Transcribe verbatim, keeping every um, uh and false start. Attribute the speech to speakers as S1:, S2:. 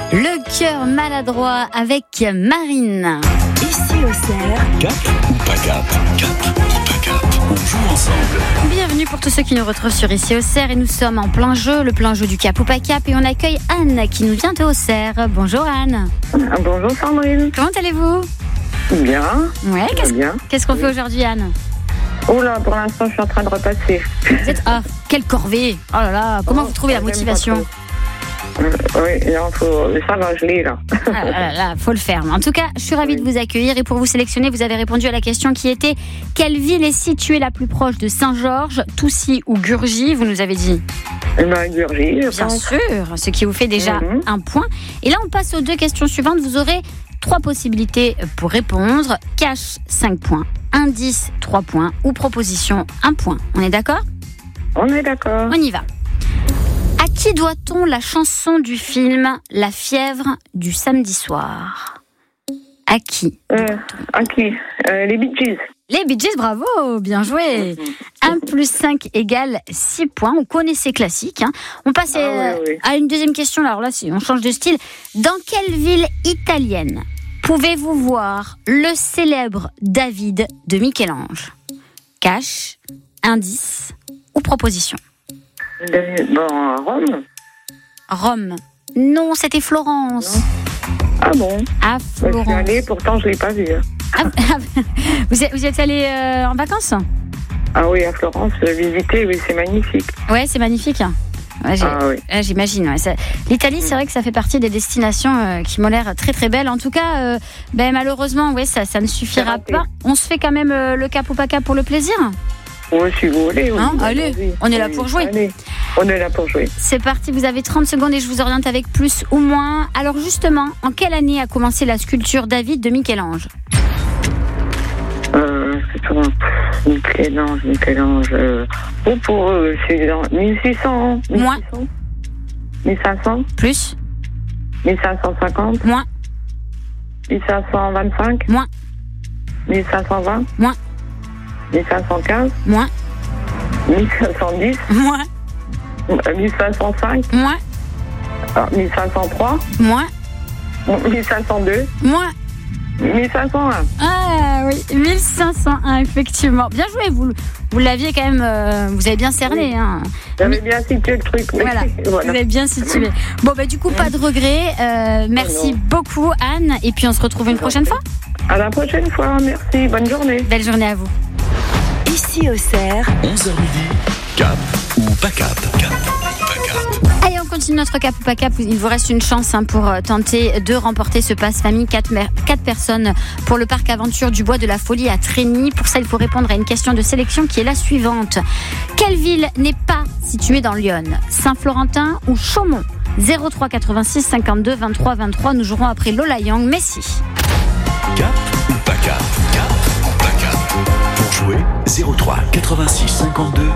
S1: Le cœur maladroit avec Marine.
S2: Ici au Cerf.
S3: Cap ou pas cap? Cap ou pas cap? On joue ensemble.
S1: Bienvenue pour tous ceux qui nous retrouvent sur Ici au Cerf et nous sommes en plein jeu, le plein jeu du cap ou pas cap et on accueille Anne qui nous vient de Auxerre. Bonjour Anne.
S4: Bonjour Sandrine.
S1: Comment allez-vous?
S4: Bien.
S1: Ouais, qu'est-ce,
S4: bien.
S1: qu'est-ce qu'on fait aujourd'hui Anne?
S4: Oh là, pour l'instant, je suis en train de repasser.
S1: Vous êtes... Ah, quelle corvée. Oh là là, comment
S4: Oh,
S1: vous trouvez la
S4: j'aime pas
S1: motivation?
S4: trop. Euh, oui, non, faut... ça va, je l'ai là.
S1: Ah là là là, faut le faire. En tout cas, je suis ravie de vous accueillir et pour vous sélectionner, vous avez répondu à la question qui était quelle ville est située la plus proche de Saint-Georges, Toussy ou Gurgy? Vous nous avez dit.
S4: Bah, Gurgy, je
S1: Bien
S4: pense.
S1: sûr, ce qui vous fait déjà
S4: Mhm.
S1: un point. Et là, on passe aux deux questions suivantes. Vous aurez trois possibilités pour répondre. Cash, cinq points. Indice, trois points. Ou proposition, un point. On est d'accord?
S4: On est d'accord.
S1: On y va. À qui doit-on la chanson du film La fièvre du samedi soir? À qui?
S4: Euh, à qui euh, Les Bee Gees.
S1: Les Bee Gees, bravo, bien joué. un plus cinq égale six points. On connaît ces classiques. Hein. On passe
S4: Ah,
S1: euh,
S4: oui, oui.
S1: à une deuxième question. Alors là, on change de style. Dans quelle ville italienne pouvez-vous voir le célèbre David de Michel-Ange? Cash, indice ou proposition?
S4: De- Bon, à Rome.
S1: Rome. Non, c'était Florence.
S4: Ah bon?
S1: À
S4: Bah, je suis
S1: Florence.
S4: allée, pourtant, je ne l'ai pas vu. hein.
S1: Ah, ah, vous, êtes, vous êtes allé euh, en vacances?
S4: Ah oui, à Florence, euh, visiter, oui, c'est magnifique.
S1: Ouais, c'est magnifique. Ouais, j'ai-
S4: Ah oui.
S1: ouais, j'imagine. Ouais, ça- L'Italie, c'est vrai que ça fait partie des destinations euh, qui m'ont l'air très très belles. En tout cas, euh, ben, malheureusement, ouais, ça, ça ne suffira
S4: raté.
S1: pas. On se fait quand même euh, le cap ou pas cap pour le plaisir?
S4: Oui, si vous voulez. oui.
S1: Hein, allez,
S4: Vas-y.
S1: on est là
S4: Oui,
S1: pour jouer.
S4: Allez, on est là pour jouer.
S1: C'est parti, vous avez trente secondes et je vous oriente avec plus ou moins. Alors justement, en quelle année a commencé la sculpture David de Michel-Ange?
S4: Euh, c'est pour Michel-Ange, Michel-Ange. Euh, oh, pour eux, c'est dans mille six cents.
S1: Moins.
S4: mille cinq cents.
S1: Plus?
S4: mille cinq cent cinquante.
S1: Moins?
S4: mille cinq cent vingt-cinq.
S1: Moins?
S4: mille cinq cent vingt.
S1: Moins?
S4: mille cinq cent quinze.
S1: Moins?
S4: mille cinq cent dix.
S1: Moins?
S4: euh, mille cinq cent cinq.
S1: Moins?
S4: ah, mille cinq cent trois.
S1: Moins?
S4: mille cinq cent deux.
S1: Moins?
S4: mille cinq cent un.
S1: Ah oui, mille cinq cent un, effectivement. Bien joué, vous, vous l'aviez quand même, euh, vous avez bien cerné.
S4: Oui.
S1: Hein.
S4: J'avais bien situé le truc. mais
S1: Voilà,
S4: voilà.
S1: vous avez bien situé. Bon, bah du coup, pas de regret. Euh, merci
S4: non.
S1: beaucoup, Anne. Et puis, on se retrouve une prochaine fois.
S4: À la prochaine fois. Merci. Bonne journée.
S1: Belle journée à vous.
S2: Ici au Cerf.
S3: onze heures midi. Cap ou pas cap? Cap ou pas cap?
S1: Allez, on continue notre cap ou pas cap. Il vous reste une chance hein, pour euh, tenter de remporter ce passe famille. Quatre, mer- quatre personnes pour le parc aventure du Bois de la Folie à Trény. Pour ça, il faut répondre à une question de sélection qui est la suivante. Quelle ville n'est pas située dans l'Yonne? Saint-Florentin ou Chaumont? zéro trois quatre-vingt-six cinquante-deux vingt-trois vingt-trois. Nous jouerons après Lola Young, Messi.
S3: Cap ou pas cap? Cap ou pas cap? Pour jouer, zéro trois quatre-vingt-six cinquante-deux